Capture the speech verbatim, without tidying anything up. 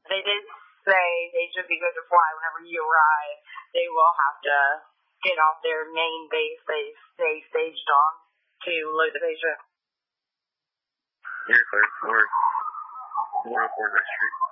They did say they should be good to fly whenever you arrive. They will have to get off their main base they stay staged on to load the patient. You're clear. We're, we're on Fort Street.